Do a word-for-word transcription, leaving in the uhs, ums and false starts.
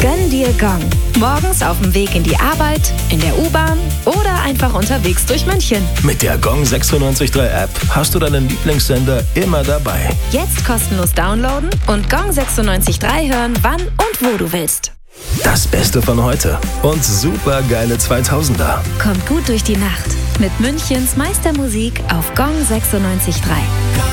Gönn dir Gong. Morgens auf dem Weg in die Arbeit, in der U-Bahn oder einfach unterwegs durch München. Mit der Gong sechsundneunzig Komma drei App hast du deinen Lieblingssender immer dabei. Jetzt kostenlos downloaden und Gong sechsundneunzig Komma drei hören, wann und wo du willst. Das Beste von heute und super geile zweitausender. Kommt gut durch die Nacht mit Münchens Meistermusik auf Gong sechsundneunzig Komma drei.